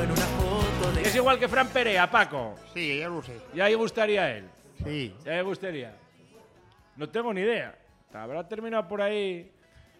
en una foto de... Es igual que Fran Perea, Paco. Sí, ya lo sé. Ya ahí gustaría a él. Sí. Ya me gustaría. No tengo ni idea. Habrá terminado por ahí.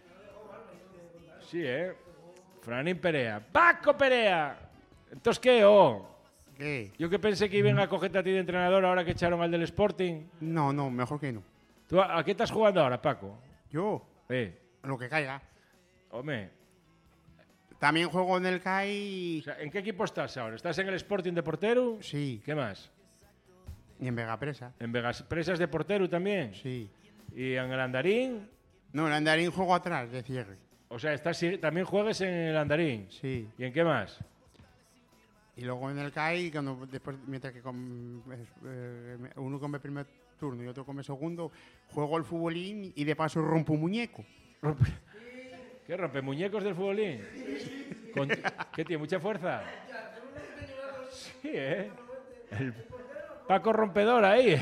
Sí, Franín Perea. ¡Paco Perea! ¿Entonces qué, ¿Qué? Yo que pensé que iban a cogerte a ti de entrenador ahora que echaron al del Sporting. No, mejor que no. ¿Tú a qué estás jugando ahora, Paco? Yo, Eh, lo que caiga. hombre. También juego en el CAI. O sea, ¿en qué equipo estás ahora? ¿Estás en el Sporting de portero? Sí. ¿Qué más? Y en Vegapresa. ¿En Vegas Presas de portero también? Sí. ¿Y en el Andarín? No, el Andarín juego atrás, de cierre. O sea, también juegues en el Andarín. Sí. ¿Y en qué más? Y luego en el CAI, después, mientras que uno come primer turno y otro come segundo, juego al futbolín y de paso rompo un muñeco. ¿Qué rompe muñecos del futbolín? ¿Qué tiene? ¿Mucha fuerza? Sí, El Paco rompedor ahí,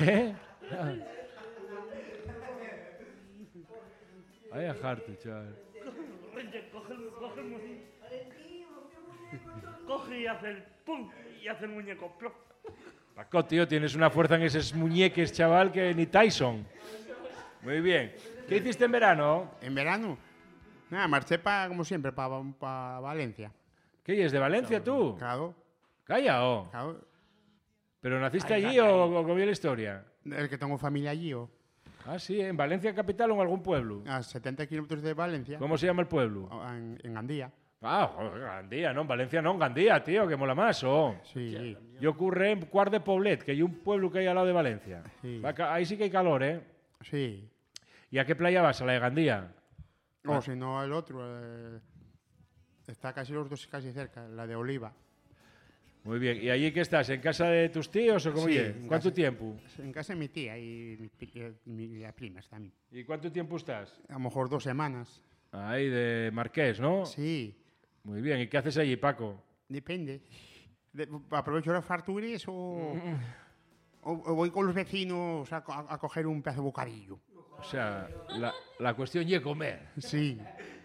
Vaya harto, chaval. Coge el muñeco. Coge y hace el pum y hace el muñeco. Plop. Paco, tío, tienes una fuerza en esos muñeques, chaval, que ni Tyson. Muy bien. ¿Qué hiciste en verano? ¿En verano? Nada, marché como siempre, para Valencia. ¿Qué es de Valencia tú? Claro. Calla, Claro. ¿Pero naciste allí o cómo la historia? El que tengo familia allí, Ah, sí, ¿en Valencia capital o en algún pueblo? a 70 kilómetros de Valencia. ¿Cómo se llama el pueblo? En Gandía. Ah, joder, Gandía, no, en Valencia no, en Gandía, tío, que mola más, Sí. Yo ocurre en Cuart de Poblet, que hay un pueblo que hay al lado de Valencia. Sí. Ahí sí que hay calor, Sí. ¿Y a qué playa vas? ¿A la de Gandía? O si no, el otro. Está casi los dos casi cerca, la de Oliva. Muy bien. ¿Y allí qué estás? ¿En casa de tus tíos o cómo Sí, es? en ¿Cuánto casa. tiempo? En casa de mi tía y las primas también. ¿Y cuánto tiempo estás? A lo mejor 2 semanas. Ahí de Marqués, ¿no? Sí, Muy bien. ¿Y qué haces allí, Paco? depende. Aprovecho las farturas o voy con los vecinos a coger un pedazo de bocadillo. O sea, la cuestión es comer. Sí.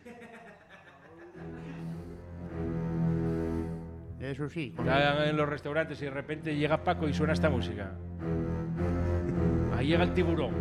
Eso sí. Están en los restaurantes y de repente llega Paco y suena esta música. Ahí llega el tiburón.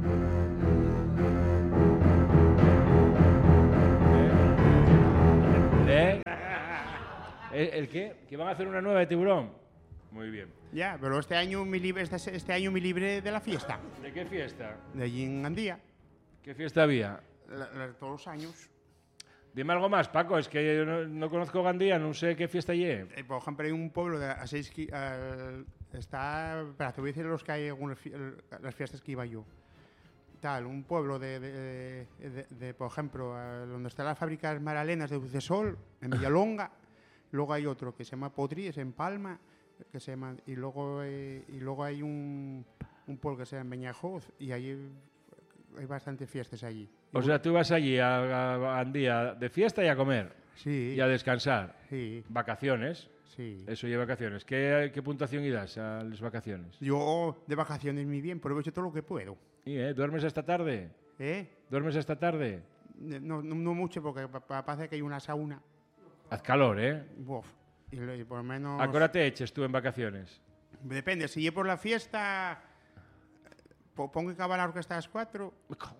¿El qué? ¿Que van a hacer una nueva de tiburón? Muy bien. Ya, pero este año este año me libré de la fiesta. ¿De qué fiesta? De allí en Gandía. ¿Qué fiesta había? Todos los años. Dime algo más, Paco, es que yo no conozco Gandía, no sé qué fiesta hay. Por ejemplo, hay un pueblo a 6 está... Espera, te voy a decir los que hay las fiestas que iba yo. Tal, un pueblo por ejemplo, donde está la fábrica Maralenas de Bucesol, en Villalonga. Luego hay otro que se llama Potries, en Palma, que se llama, y luego hay un pueblo que se llama Beñajoz, y ahí hay bastantes fiestas allí. O sea, tú vas allí a Gandía de fiesta y a comer. Sí. Y a descansar. Sí. Vacaciones. Sí. Eso y vacaciones. ¿Qué puntuación y das a las vacaciones? Yo de vacaciones muy bien, aprovecho todo lo que puedo. ¿Y, duermes esta tarde? ¿Duermes esta tarde? No mucho, porque parece que hay una sauna. Haz calor, Uf. Y por lo menos... ¿A qué hora te eches tú en vacaciones? Depende, si yo por la fiesta pongo que acabar la orquesta a las 4.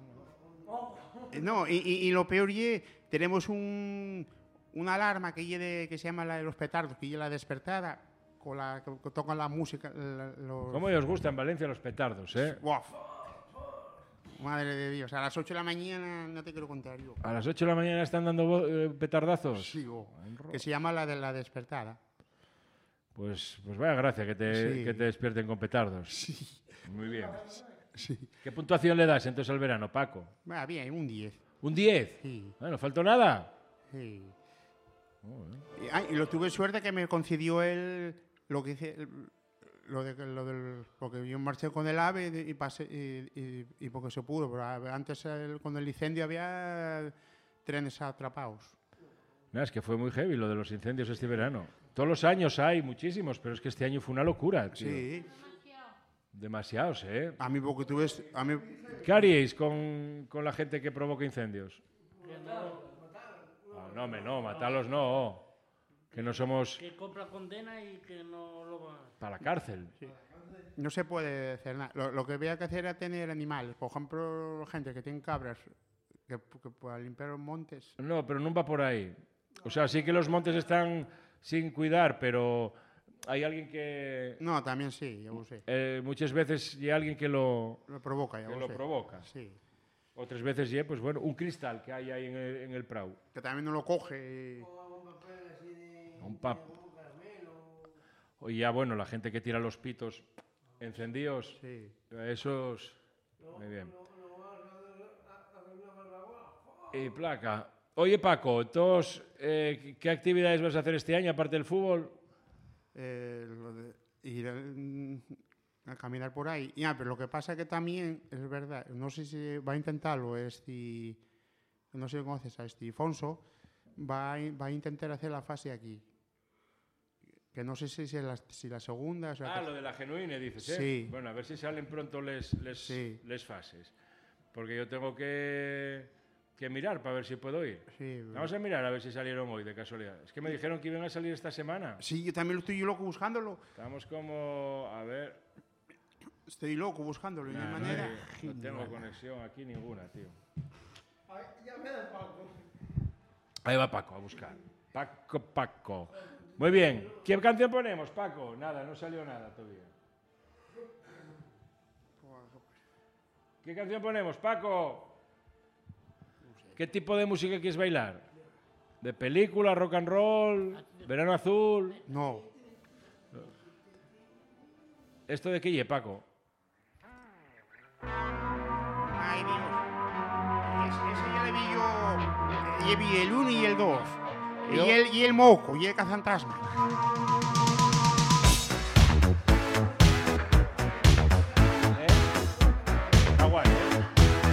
No, y lo peor es, tenemos una alarma que se llama la de los petardos, que es la despertada, que tocan la música. ¿Cómo os gustan en Valencia los petardos, Uf. Madre de Dios, a las 8 de la mañana no te quiero contar yo. ¿A las 8 de la mañana están dando petardazos? Sí, que se llama la de la despertada. Pues vaya gracia que te despierten con petardos. Sí. Muy bien. Sí. ¿Qué puntuación le das entonces al verano, Paco? Va bien, un 10. ¿Un 10? Sí. Bueno, ¿faltó nada? Sí. Y lo tuve suerte que me concedió lo que hice... porque yo marché con el AVE y pasé y porque se pudo, pero antes con el incendio había trenes atrapados. No, es que fue muy heavy lo de los incendios este verano. Todos los años hay muchísimos, pero es que este año fue una locura, tío. Sí. Demasiados, A mí porque tú ves... ¿Qué haríais con la gente que provoca incendios? No, matarlos no. Que no somos Que compra condena y que no lo va. para la cárcel. No se puede hacer nada. Lo que había que hacer era tener animales. Por ejemplo, gente que tiene cabras que pueda limpiar los montes. No, pero non va por aí. O sea, sí que los montes están sin cuidar, pero hay alguien que... No, también sí, ya lo sé. muchas veces hay alguien que lo Lo provoca, ya que lo lo sé. provoca. Sí. Otras veces, pues bueno, un cristal que hay ahí en el prau. Que también no lo coge. Un pap. O ya, bueno, la gente que tira los pitos encendidos, Sí. esos... Muy bien. Y placa. Oye, Paco, entonces, ¿qué actividades vas a hacer este año aparte del fútbol? Lo de ir a caminar por ahí. Ya, pero lo que pasa que también, es verdad, no sé si va a intentarlo, no sé si conoces a Fonso, va a intentar hacer la fase aquí. Que no sé si la segunda... O sea, Lo de la genuine, dices, ¿eh? Sí. Bueno, a ver si salen pronto Sí. les fases. Porque yo tengo que mirar para ver si puedo ir. Sí, Vamos a mirar a ver si salieron hoy, de casualidad. Es que me dijeron que iban a salir esta semana. sí, yo también estoy loco buscándolo. Estamos como... A ver... Estoy loco buscándolo de una Nah, manera... no tengo conexión aquí ninguna, tío. Ahí va Paco a buscar. Paco. Muy bien. ¿Qué canción ponemos, Paco? Nada, no salió nada todavía. ¿Qué canción ponemos, Paco? ¿Qué tipo de música quieres bailar? ¿De película, rock and roll, verano azul? No. ¿Esto de qué lle, Paco? Ay, Dios. Ese ya le vi yo. Ya vi el 1 y el 2. Yo- Y el moco, y el cazafantasma. Está guay, ¿eh?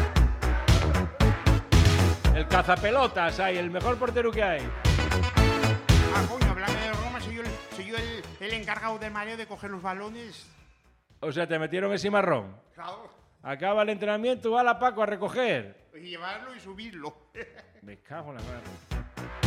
El cazapelotas, hay, el mejor portero que hay. Ah, coño, hablando de Roma, soy yo el encargado del mareo de coger los balones. O sea, te metieron ese marrón. Claro. Acaba el entrenamiento, va la Paco a recoger. Y llevarlo y subirlo. Me cago en la mano.